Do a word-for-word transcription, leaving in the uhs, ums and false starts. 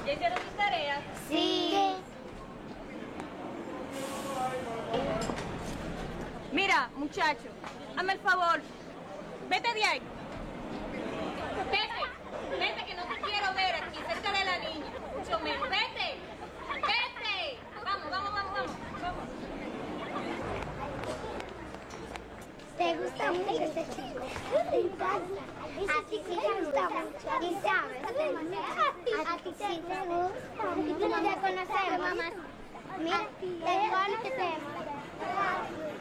¿Ya hicieron sus tareas? Sí. Mira, muchacho, hazme el favor. Vete de ahí. Vete. Vete, que no te quiero ver aquí cerca de la niña. Mucho menos. Vete. Vete. Vamos, vamos, vamos, vamos. vamos. ¿Te gusta mucho este chico? A ti sí te gusta mucho. ¿Y sabes? A ti sí te gusta. Y tú no te conoces, mamá. Mira, te conocemos.